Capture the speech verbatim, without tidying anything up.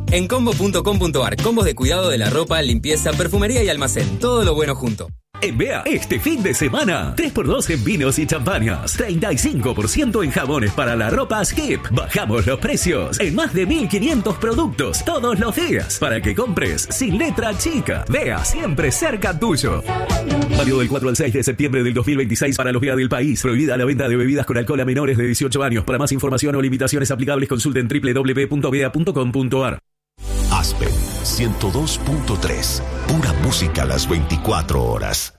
En combo punto com punto ar, combos de cuidado de la ropa, limpieza, perfumería y almacén. Todo lo bueno junto. En Bea, este fin de semana, tres por dos en vinos y champañas, treinta y cinco por ciento en jabones para la ropa Skip. Bajamos los precios en más de mil quinientos productos todos los días para que compres sin letra chica. Bea, siempre cerca tuyo. Válido del cuatro al seis de septiembre del dos mil veintiséis para los Bea del país. Prohibida la venta de bebidas con alcohol a menores de dieciocho años. Para más información o limitaciones aplicables, consulten doble u doble u doble u punto bea punto com punto ar. Aspen ciento dos punto tres. Pura música a las veinticuatro horas.